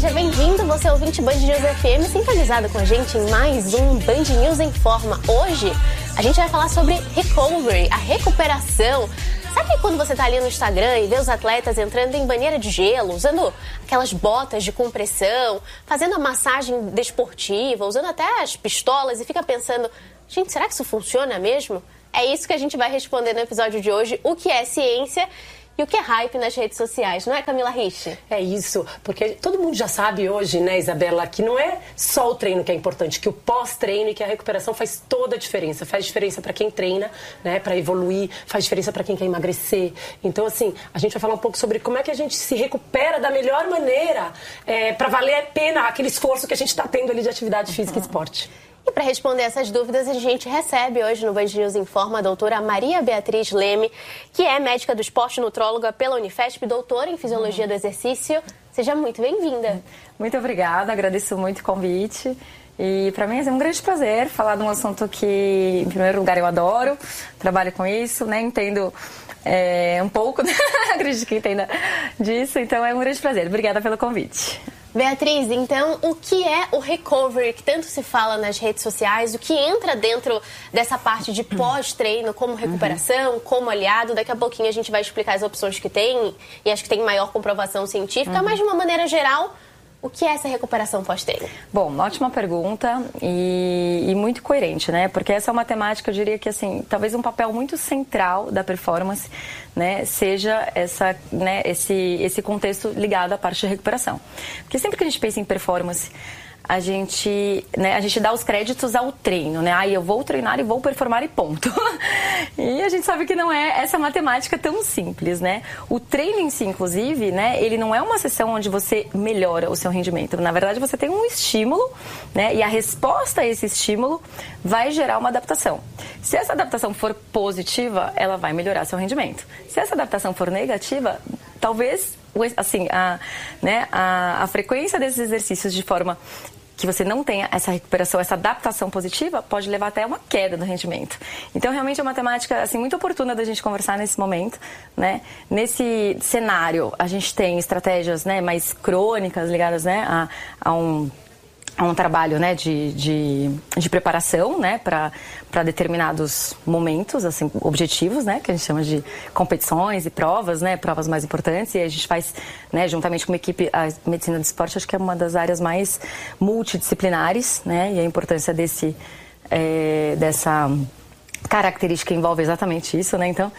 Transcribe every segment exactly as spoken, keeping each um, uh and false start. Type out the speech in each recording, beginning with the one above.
Seja bem-vindo, você é ouvinte Band News F M, sintonizado com a gente em mais um Band News em Forma. Hoje, a gente vai falar sobre recovery, a recuperação. Sabe quando você tá ali no Instagram e vê os atletas entrando em banheira de gelo, usando aquelas botas de compressão, fazendo a massagem desportiva, usando até as pistolas e fica pensando, gente, será que isso funciona mesmo? É isso que a gente vai responder no episódio de hoje, o que é ciência e o que é hype nas redes sociais, não é, Camila Rich? É isso, porque todo mundo já sabe hoje, né, Isabela, que não é só o treino que é importante, que o pós-treino e que a recuperação faz toda a diferença. Faz diferença para quem treina, né, para evoluir, faz diferença para quem quer emagrecer. Então, assim, a gente vai falar um pouco sobre como é que a gente se recupera da melhor maneira é, para valer a pena aquele esforço que a gente está tendo ali de atividade física e esporte. E para responder essas dúvidas, a gente recebe hoje no Band News Informa a doutora Maria Beatriz Leme, que é médica do esporte, nutróloga pela Unifesp, doutora em Fisiologia do Exercício. Seja muito bem-vinda. Muito obrigada, agradeço muito o convite. E para mim é um grande prazer falar de um assunto que, em primeiro lugar, eu adoro, trabalho com isso, né? Entendo é, um pouco, acredito que entenda disso, então é um grande prazer. Obrigada pelo convite. Beatriz, então, o que é o recovery, que tanto se fala nas redes sociais, o que entra dentro dessa parte de pós-treino, como recuperação, uhum. como aliado? Daqui a pouquinho a gente vai explicar as opções que tem, e acho que tem maior comprovação científica, uhum. mas de uma maneira geral, o que é essa recuperação pós-treino? Bom, ótima pergunta e, e muito coerente, né? Porque essa é uma temática, eu diria que, assim, talvez um papel muito central da performance, né? Seja essa, né, esse, esse contexto ligado à parte de recuperação. Porque sempre que a gente pensa em performance, a gente, né, a gente dá os créditos ao treino, né? Aí eu vou treinar e vou performar e ponto. E a gente sabe que não é essa matemática tão simples, né? O treino em si, inclusive, né, ele não é uma sessão onde você melhora o seu rendimento. Na verdade, você tem um estímulo, né? E a resposta a esse estímulo vai gerar uma adaptação. Se essa adaptação for positiva, ela vai melhorar seu rendimento. Se essa adaptação for negativa, talvez assim, a, né, a, a frequência desses exercícios de forma que você não tenha essa recuperação, essa adaptação positiva, pode levar até uma queda no rendimento. Então, realmente é uma temática assim, muito oportuna da gente conversar nesse momento, né? Nesse cenário, a gente tem estratégias, né, mais crônicas ligadas, né, a, a um... a um trabalho, né, de, de, de preparação, né, para determinados momentos, assim, objetivos, né, que a gente chama de competições e provas, né, provas mais importantes, e a gente faz, né, juntamente com uma equipe, a medicina do esporte, acho que é uma das áreas mais multidisciplinares, né, e a importância desse, é, dessa característica envolve exatamente isso, né, então...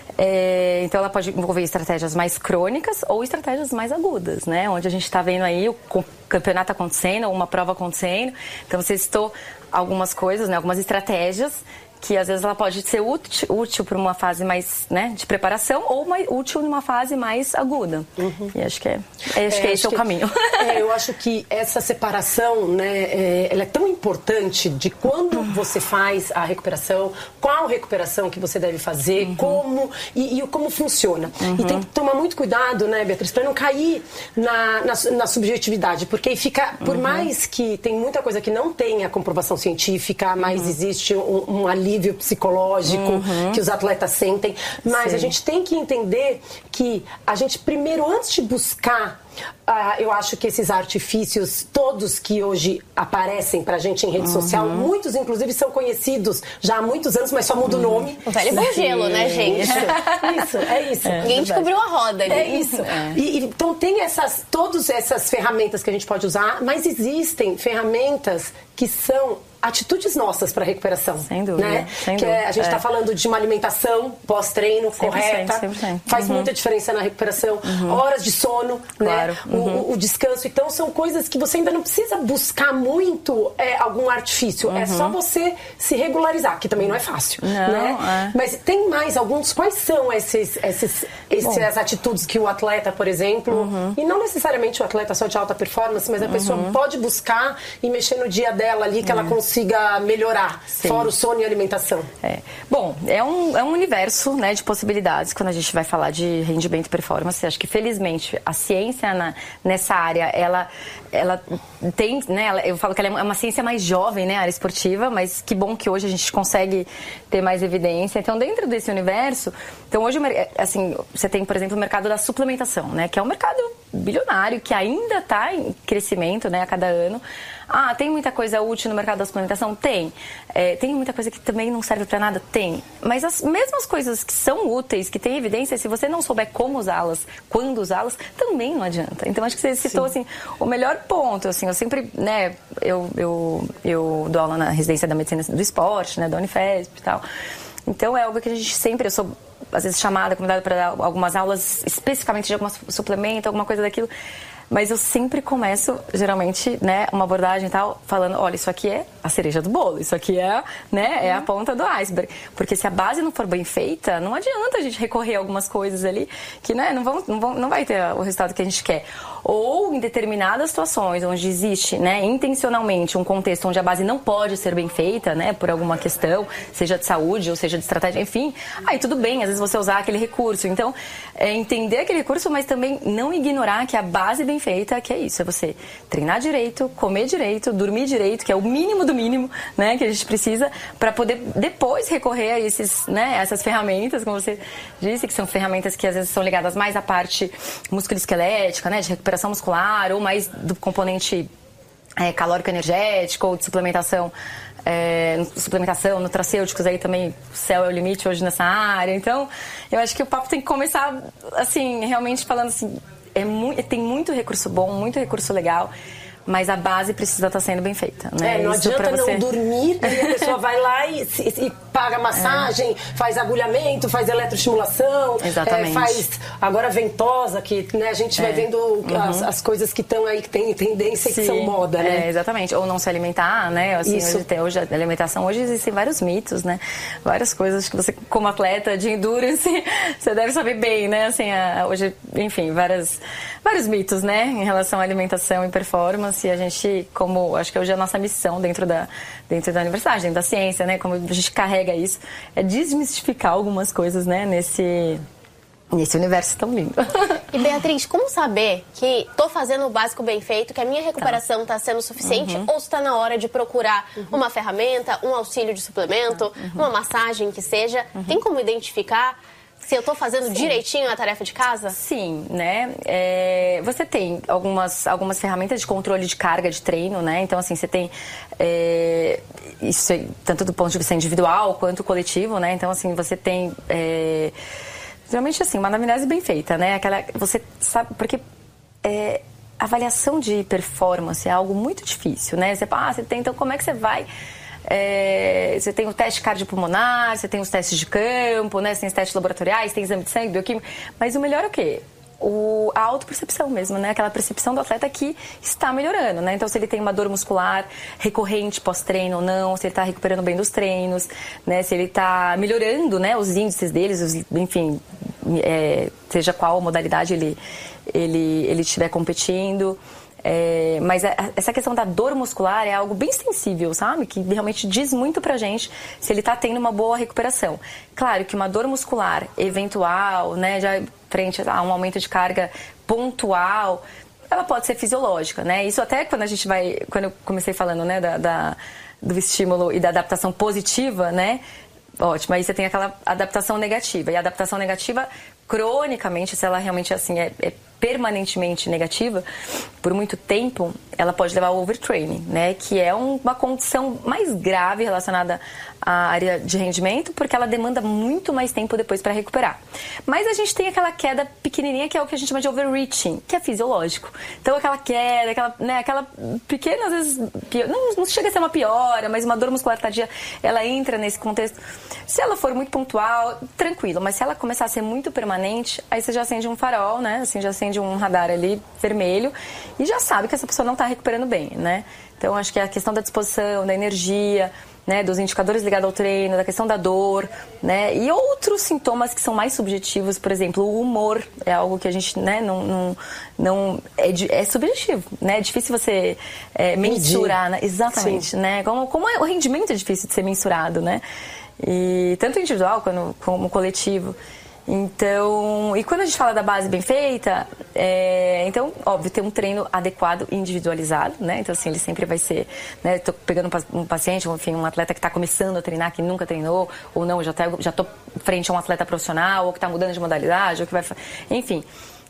É, então ela pode envolver estratégias mais crônicas ou estratégias mais agudas, né? Onde a gente está vendo aí o campeonato acontecendo, ou uma prova acontecendo. Então você citou algumas coisas, né? Algumas estratégias que às vezes ela pode ser útil, útil para uma fase mais, né, de preparação ou mais útil numa fase mais aguda. Uhum. E acho que é, acho é, que esse acho é o que, caminho. É, eu acho que essa separação, né, é, ela é tão importante de quando uhum. você faz a recuperação, qual recuperação que você deve fazer, uhum. como e, e como funciona. Uhum. E tem que tomar muito cuidado, né, Beatriz, para não cair na, na, na subjetividade, porque fica, por uhum. mais que tem muita coisa que não tem a comprovação científica, mas uhum. existe um, um alívio psicológico uhum. que os atletas sentem, mas Sim. a gente tem que entender que a gente primeiro, antes de buscar Uh, eu acho que esses artifícios todos que hoje aparecem pra gente em rede uhum. social, muitos inclusive são conhecidos já há muitos anos, mas só muda uhum. o nome. O velho bom gelo, né, gente? Isso, isso, é isso. É, Ninguém descobriu a roda ali. É isso. É. E, então tem essas, todas essas ferramentas que a gente pode usar, mas existem ferramentas que são atitudes nossas para recuperação. Sem dúvida. Né? Sem que dúvida. É, a gente está é. falando de uma alimentação pós-treino correta. cem por cento. Faz uhum. muita diferença na recuperação. Uhum. Horas de sono, claro. né? Uhum. O, o descanso. Então, são coisas que você ainda não precisa buscar muito é, algum artifício. Uhum. É só você se regularizar, que também não é fácil. Não, né? é. Mas tem mais alguns. Quais são esses, esses, essas atitudes que o atleta, por exemplo, uhum. e não necessariamente o atleta só de alta performance, mas a uhum. pessoa pode buscar e mexer no dia dela ali, que uhum. ela consiga melhorar, Sim. fora o sono e a alimentação? É. Bom, é um, é um universo, né, de possibilidades quando a gente vai falar de rendimento e performance. Acho que, felizmente, a ciência na, nessa área, ela, ela tem, né, ela, eu falo que ela é uma ciência mais jovem, né, a área esportiva, mas que bom que hoje a gente consegue ter mais evidência. Então, dentro desse universo, então hoje, assim, você tem, por exemplo, o mercado da suplementação, né, que é um mercado bilionário que ainda está em crescimento, né, a cada ano. Ah, tem muita coisa útil no mercado da suplementação? Tem. É, tem muita coisa que também não serve para nada? Tem. Mas as mesmas coisas que são úteis, que têm evidência, se você não souber como usá-las, quando usá-las, também não adianta. Então, acho que você citou, assim, o melhor ponto. Assim, eu sempre, né, eu, eu, eu dou aula na residência da medicina do esporte, né, da Unifesp e tal. Então, é algo que a gente sempre, eu sou, às vezes, chamada, convidada para dar algumas aulas especificamente de algum suplemento, alguma coisa daquilo. Mas eu sempre começo, geralmente, né, uma abordagem e tal, falando, olha, isso aqui é a cereja do bolo, isso aqui é, né, é a ponta do iceberg. Porque se a base não for bem feita, não adianta a gente recorrer a algumas coisas ali que, né, não, vão, não, vão, não vai ter o resultado que a gente quer. Ou em determinadas situações onde existe, né, intencionalmente um contexto onde a base não pode ser bem feita, né, por alguma questão, seja de saúde ou seja de estratégia, enfim, aí tudo bem, às vezes você usar aquele recurso. Então, é entender aquele recurso, mas também não ignorar que a base bem feita, que é isso, é você treinar direito, comer direito, dormir direito, que é o mínimo do mínimo, né, que a gente precisa para poder depois recorrer a esses, né, essas ferramentas, como você disse, que são ferramentas que às vezes são ligadas mais à parte musculoesquelética, né, de recuperação muscular, ou mais do componente é, calórico energético, ou de suplementação, é, suplementação, nutracêuticos, aí também o céu é o limite hoje nessa área. Então, eu acho que o papo tem que começar, assim, realmente falando assim, É muito, tem muito recurso bom, muito recurso legal, mas a base precisa estar sendo bem feita, né? É, não Isso adianta você... não dormir e a pessoa vai lá e, e, e paga massagem, é. faz agulhamento, faz eletroestimulação, Exatamente. É, faz agora ventosa, que, né, a gente é. vai vendo uhum. as, as coisas que estão aí, que tem tendência e que são moda, né? É, exatamente. Ou não se alimentar, né? Assim, Isso. Hoje, tem, hoje a alimentação, hoje existem vários mitos, né? Várias coisas que você, como atleta de endurance, você deve saber bem, né? Assim, a, hoje, enfim, várias, vários mitos, né? Em relação à alimentação e performance. E a gente, como, acho que hoje é a nossa missão dentro da, dentro da universidade, dentro da ciência, né? Como a gente carrega isso, é desmistificar algumas coisas, né? Nesse, nesse universo tão lindo. E Beatriz, como saber que tô fazendo o básico bem feito, que a minha recuperação tá, tá sendo suficiente, uhum. ou se tá na hora de procurar uhum. uma ferramenta, um auxílio de suplemento, uhum. uma massagem que seja? Uhum. Tem como identificar se eu tô fazendo Sim. direitinho a tarefa de casa? Sim, né? É, você tem algumas, algumas ferramentas de controle de carga de treino, né? Então, assim, você tem é, isso tanto do ponto de vista individual quanto coletivo, né? Então, assim, você tem é, geralmente, assim, uma anamnese bem feita, né? Aquela, você sabe, porque é, avaliação de performance é algo muito difícil, né? Você fala, ah, você tem, então como é que você vai... É, você tem o teste cardiopulmonar, você tem os testes de campo, né? Você tem os testes laboratoriais, tem exame de sangue, bioquímica. Mas o melhor é o quê? O, a autopercepção mesmo, né? Aquela percepção do atleta que está melhorando, né? Então, se ele tem uma dor muscular recorrente pós-treino ou não, se ele está recuperando bem dos treinos, né? Se ele está melhorando, né? Os índices deles, os, enfim, é, seja qual modalidade ele, ele, ele estiver competindo. É, mas essa questão da dor muscular é algo bem sensível, sabe? Que realmente diz muito pra gente se ele tá tendo uma boa recuperação. Claro que uma dor muscular eventual, né, já frente a um aumento de carga pontual, ela pode ser fisiológica, né? Isso até quando a gente vai, quando eu comecei falando, né, da, da, do estímulo e da adaptação positiva, né? Ótimo, aí você tem aquela adaptação negativa. E a adaptação negativa, cronicamente, se ela realmente assim é, é permanentemente negativa, por muito tempo, ela pode levar ao overtraining, né? Que é um, uma condição mais grave relacionada à área de rendimento, porque ela demanda muito mais tempo depois para recuperar. Mas a gente tem aquela queda pequenininha, que é o que a gente chama de overreaching, que é fisiológico. Então, aquela queda, aquela, né, aquela pequena, às vezes, pior, não, não chega a ser uma piora, mas uma dor muscular tardia, ela entra nesse contexto. Se ela for muito pontual, tranquilo, mas se ela começar a ser muito permanente, aí você já acende um farol, né? Assim, já acende um radar ali vermelho e já sabe que essa pessoa não está recuperando bem, né? Então, acho que a questão da disposição, da energia, né, dos indicadores ligados ao treino, da questão da dor, né, e outros sintomas que são mais subjetivos, por exemplo, o humor é algo que a gente, né, não, não, não é, é subjetivo, né, é difícil você é, mensurar, né? Exatamente, né, como, como é, o rendimento é difícil de ser mensurado, né, e tanto individual como, como coletivo. Então, e quando a gente fala da base bem feita, é, então, óbvio, ter um treino adequado e individualizado, né? Então, assim, ele sempre vai ser, né? Tô pegando um paciente, enfim, um atleta que está começando a treinar, que nunca treinou, ou não, já, tá, já tô frente a um atleta profissional, ou que está mudando de modalidade, ou que vai... Enfim,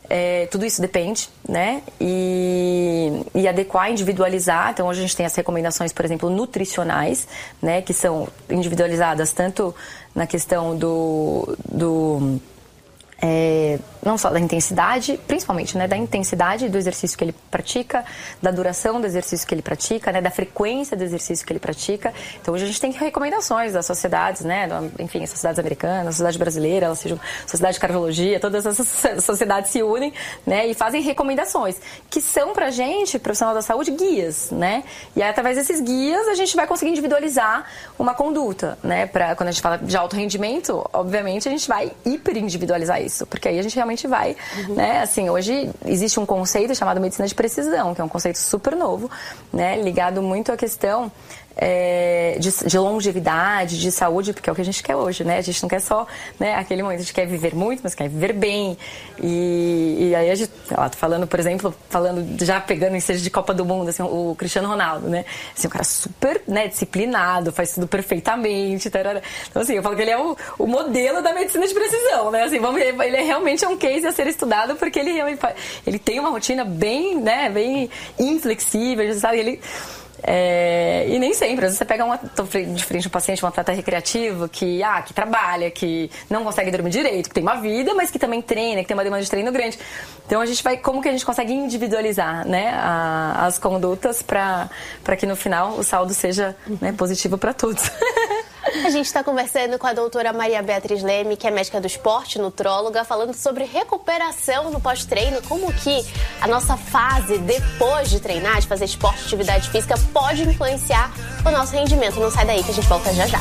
É, tudo isso depende, né? E, e adequar, individualizar. Então, hoje a gente tem as recomendações, por exemplo, nutricionais, né? Que são individualizadas tanto na questão do... do É, não só da intensidade, principalmente, né, da intensidade do exercício que ele pratica, da duração do exercício que ele pratica, né, da frequência do exercício que ele pratica. Então, hoje a gente tem recomendações das sociedades, né, enfim, as sociedades americanas, a sociedade brasileira, a sociedade de cardiologia, todas essas sociedades se unem, né, e fazem recomendações, que são pra gente, profissional da saúde, guias, né, e aí, através desses guias a gente vai conseguir individualizar uma conduta, né, pra, quando a gente fala de alto rendimento, obviamente a gente vai hiper individualizar isso. Porque aí a gente realmente vai, uhum. né, assim, hoje existe um conceito chamado medicina de precisão, que é um conceito super novo, né, ligado muito à questão é, de, de longevidade, de saúde, porque é o que a gente quer hoje, né, a gente não quer só, né, aquele momento, a gente quer viver muito, mas quer viver bem, e, e aí a gente, ó, tô falando, por exemplo, falando, já pegando em seja de Copa do Mundo, assim, o Cristiano Ronaldo, né, assim, um cara super, né, disciplinado, faz tudo perfeitamente, tarara. Então, assim, eu falo que ele é o, o modelo da medicina de precisão, né, assim, vamos ver, ele é realmente é um case a ser estudado, porque ele realmente ele tem uma rotina bem, né, bem inflexível, sabe, ele... É, e nem sempre, às vezes você pega uma, tô de frente a um paciente, um atleta recreativo que, ah, que trabalha, que não consegue dormir direito, que tem uma vida, mas que também treina, que tem uma demanda de treino grande. Então a gente vai, como que a gente consegue individualizar, né, a, as condutas para que no final o saldo seja, né, positivo para todos. A gente está conversando com a doutora Maria Beatriz Leme, que é médica do esporte, nutróloga, falando sobre recuperação no pós-treino, como que a nossa fase depois de treinar, de fazer esporte, atividade física, pode influenciar o nosso rendimento. Não sai daí que a gente volta já já.